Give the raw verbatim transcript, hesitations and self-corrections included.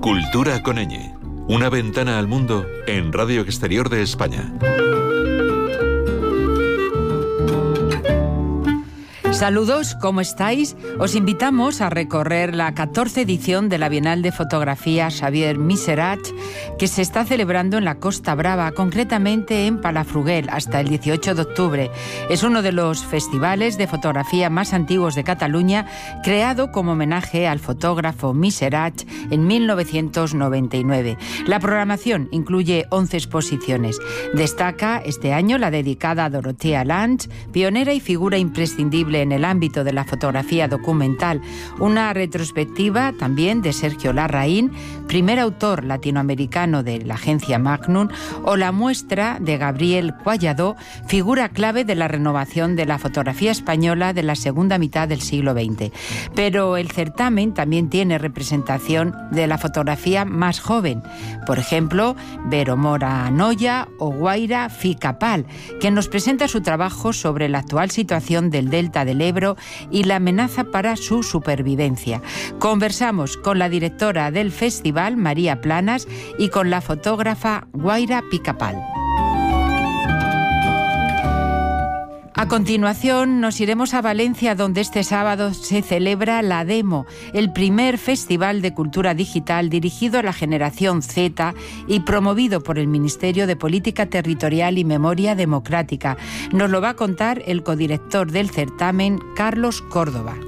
Cultura con ñ. Una ventana al mundo en Radio Exterior de España. Saludos, ¿cómo estáis? Os invitamos a recorrer la catorce edición de la Bienal de Fotografía Xavier Miserach, que se está celebrando en la Costa Brava, concretamente en Palafrugell, hasta el dieciocho de octubre. Es uno de los festivales de fotografía más antiguos de Cataluña, creado como homenaje al fotógrafo Miserach en mil novecientos noventa y nueve. La programación incluye once exposiciones. Destaca este año la dedicada a Dorothea Lange, pionera y figura imprescindible en el ámbito de la fotografía documental, una retrospectiva también de Sergio Larraín, primer autor latinoamericano de la agencia Magnum, o la muestra de Gabriel Collado, figura clave de la renovación de la fotografía española de la segunda mitad del siglo veinte. Pero el certamen también tiene representación de la fotografía más joven, por ejemplo, Vero Mora Noya o Guaira Ficapal, que nos presenta su trabajo sobre la actual situación del delta del Ebro y la amenaza para su supervivencia. Conversamos con la directora del festival, María Planas, y con la fotógrafa Guaira Ficapal. A continuación nos iremos a Valencia, donde este sábado se celebra la Demo, el primer festival de cultura digital dirigido a la generación Z y promovido por el Ministerio de Política Territorial y Memoria Democrática. Nos lo va a contar el codirector del certamen, Carlos Córdoba.